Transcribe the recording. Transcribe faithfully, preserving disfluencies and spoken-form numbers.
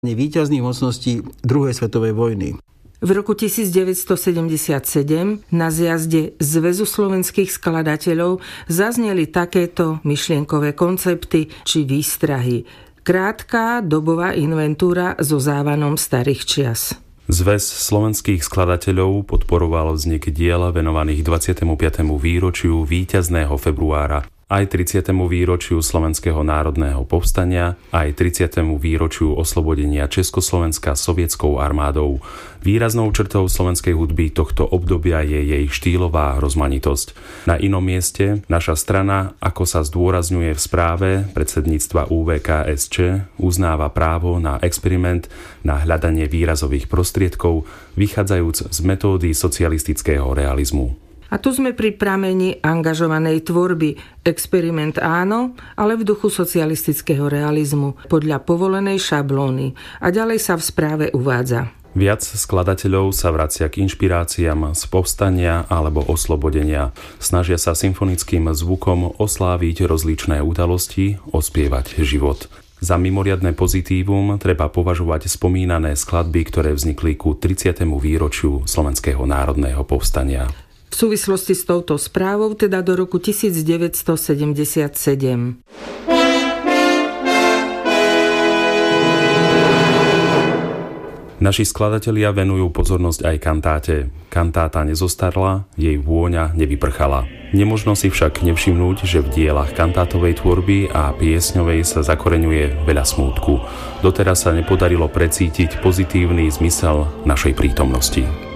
víťazných mocností druhej svetovej vojny. V roku devätnásťsedemdesiatsedem na zjazde Zväzu slovenských skladateľov zazneli takéto myšlienkové koncepty či výstrahy. Krátka dobová inventúra so závanom starých čias. Zväz slovenských skladateľov podporoval vznik diela venovaných dvadsiatemu piatemu výročiu víťazného februára, aj tridsiatemu výročiu Slovenského národného povstania, aj tridsiatemu výročiu oslobodenia Československa sovietskou armádou. Výraznou črtou slovenskej hudby tohto obdobia je jej štýlová rozmanitosť. Na inom mieste naša strana, ako sa zdôrazňuje v správe predsedníctva ú vé ká es čé, uznáva právo na experiment, na hľadanie výrazových prostriedkov, vychádzajúc z metódy socialistického realizmu. A tu sme pri prameni angažovanej tvorby. Experiment áno, ale v duchu socialistického realizmu, podľa povolenej šablóny. A ďalej sa v správe uvádza. Viac skladateľov sa vracia k inšpiráciám z povstania alebo oslobodenia. Snažia sa symfonickým zvukom osláviť rozličné udalosti, ospievať život. Za mimoriadne pozitívum treba považovať spomínané skladby, ktoré vznikli ku tridsiatemu výročiu Slovenského národného povstania. V súvislosti s touto správou teda do roku devätnásťsedemdesiatsedem. Naši skladatelia venujú pozornosť aj kantáte. Kantáta nezostarla, jej vôňa nevyprchala. Nemožno si však nevšimnúť, že v dielach kantátovej tvorby a piesňovej sa zakoreňuje veľa smútku. Doteraz sa nepodarilo precítiť pozitívny zmysel našej prítomnosti.